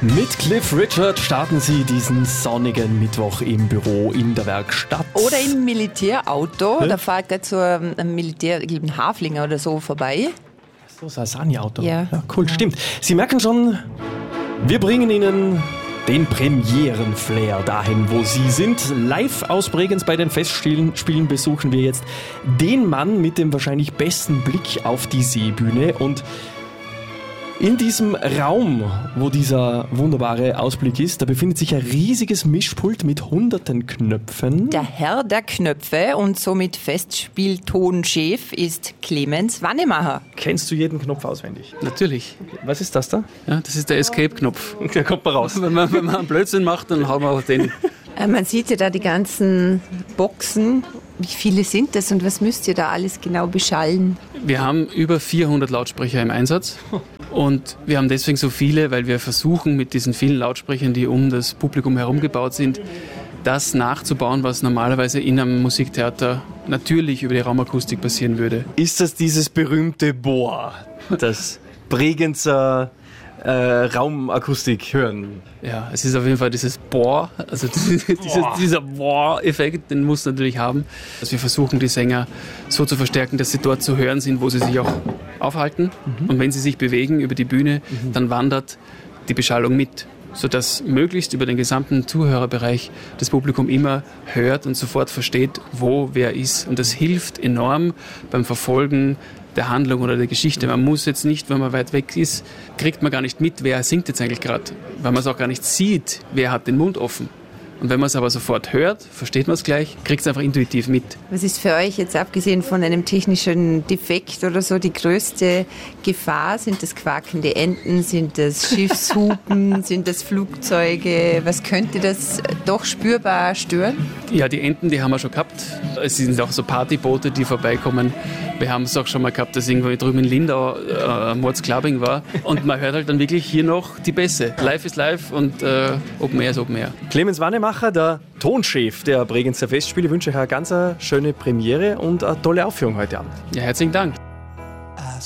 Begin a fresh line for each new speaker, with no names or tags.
Mit Cliff Richard starten Sie diesen sonnigen Mittwoch im Büro in der Werkstatt.
Oder im Militärauto. Da fährt gerade so ein Militär, ich glaube ein Haflinger oder so vorbei.
So ein Sani-Auto.
Ja.
Cool, stimmt. Sie merken schon, wir bringen Ihnen den Premieren-Flair dahin, wo Sie sind. Live aus Bregenz bei den Festspielen besuchen wir jetzt den Mann mit dem wahrscheinlich besten Blick auf die Seebühne. Und in diesem Raum, wo dieser wunderbare Ausblick ist, da befindet sich ein riesiges Mischpult mit hunderten Knöpfen.
Der Herr der Knöpfe und somit Festspieltonchef ist Clemens Wannemacher.
Kennst du jeden Knopf auswendig?
Natürlich.
Was ist das da?
Ja, das ist der Escape-Knopf.
Der kommt mal raus.
Wenn man einen Blödsinn macht, dann hauen wir auf den.
Man sieht ja da die ganzen Boxen. Wie viele sind das und was müsst ihr da alles genau beschallen?
Wir haben über 400 Lautsprecher im Einsatz. Und wir haben deswegen so viele, weil wir versuchen, mit diesen vielen Lautsprechern, die um das Publikum herum gebaut sind, das nachzubauen, was normalerweise in einem Musiktheater natürlich über die Raumakustik passieren würde.
Ist das dieses berühmte Bohr, das Bregenzer Raumakustik hören?
Ja, es ist auf jeden Fall dieses Bohr, also dieser Bohr-Effekt, den muss natürlich haben. Also wir versuchen, die Sänger so zu verstärken, dass sie dort zu hören sind, wo sie sich auch aufhalten. Und wenn sie sich bewegen über die Bühne, dann wandert die Beschallung mit, sodass möglichst über den gesamten Zuhörerbereich das Publikum immer hört und sofort versteht, wo wer ist. Und das hilft enorm beim Verfolgen der Handlung oder der Geschichte. Man muss jetzt nicht, wenn man weit weg ist, kriegt man gar nicht mit, wer singt jetzt eigentlich gerade. Weil man es auch gar nicht sieht, wer hat den Mund offen. Und wenn man es aber sofort hört, versteht man es gleich, kriegt es einfach intuitiv mit.
Was ist für euch jetzt abgesehen von einem technischen Defekt oder so die größte Gefahr? Sind das quakende Enten, sind das Schiffshupen, sind das Flugzeuge? Was könnte das doch spürbar stören?
Ja, die Enten, die haben wir schon gehabt. Es sind auch so Partyboote, die vorbeikommen. Wir haben es auch schon mal gehabt, dass irgendwo drüben in Lindau Mordsklabing war. Und man hört halt dann wirklich hier noch die Bässe. Live ist live und Open Air ist Open Air.
Clemens Wannemacher, der Tonchef der Bregenzer Festspiele, wünsche euch eine ganz schöne Premiere und eine tolle Aufführung heute Abend.
Ja, herzlichen Dank.